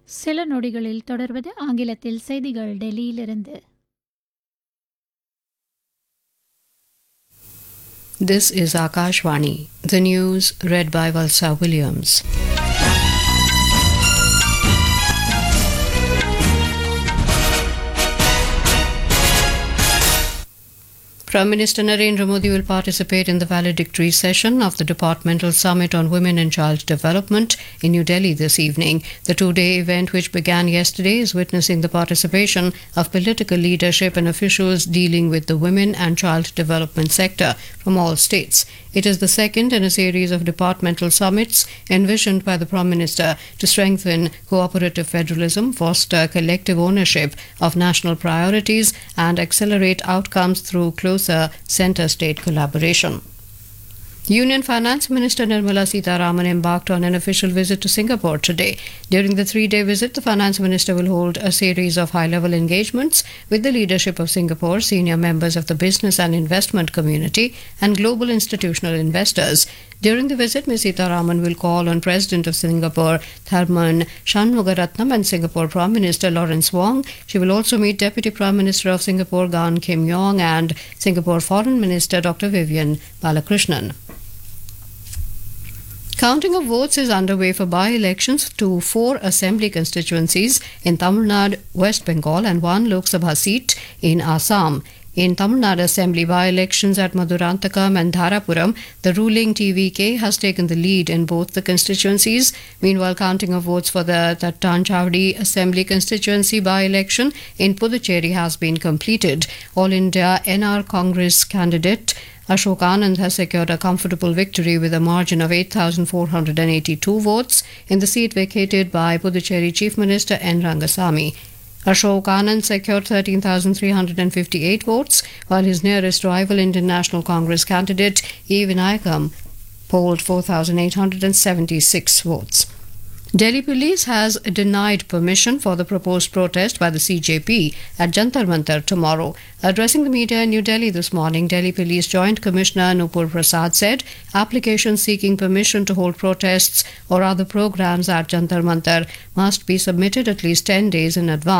சில நொடிகளில் தொடர்வது ஆங்கிலத்தில் செய்திகள் டெல்லியிலிருந்து. This is Akashvani. The news read by Valsa Williams. Prime Minister Narendra Modi will participate in the valedictory session of the Departmental Summit on Women and Child Development in New Delhi this evening. The two-day event, which began yesterday, is witnessing the participation of political leadership and officials dealing with the women and child development sector from all states. It is the second in a series of departmental summits envisioned by the Prime Minister to strengthen cooperative federalism, foster collective ownership of national priorities, and accelerate outcomes through closer centre-state collaboration. Union Finance Minister Nirmala Sitharaman embarked on an official visit to Singapore today. During the three-day visit, the Finance Minister will hold a series of high-level engagements with the leadership of Singapore, senior members of the business and investment community, and global institutional investors. During the visit, Ms. Sitharaman will call on President of Singapore, Tharman Shanmugaratnam, and Singapore Prime Minister Lawrence Wong. She will also meet Deputy Prime Minister of Singapore, Gan Kim Yong, and Singapore Foreign Minister Dr. Vivian Balakrishnan. Counting of votes is underway for by-elections to 4 assembly constituencies in Tamil Nadu, West Bengal, and 1 Lok Sabha seat in Assam. In Tamil Nadu Assembly by-elections at Madurantakam and Dharapuram, the ruling TVK has taken the lead in both the constituencies. Meanwhile, counting of votes for the Thattanchavdi Assembly constituency by-election in Puducherry has been completed. All India NR Congress candidate Ashok Anand has secured a comfortable victory with a margin of 8,482 votes in the seat vacated by Puducherry Chief Minister N. Rangasamy. Ashok Anand secured 13,358 votes, while his nearest rival, Indian National Congress candidate E. Vinayakam, polled 4,876 votes. Delhi Police has denied permission for the proposed protest by the CJP at Jantar Mantar tomorrow. Addressing the media in New Delhi this morning, Delhi Police Joint Commissioner Nupur Prasad said applications seeking permission to hold protests or other programs at Jantar Mantar must be submitted at least 10 days in advance.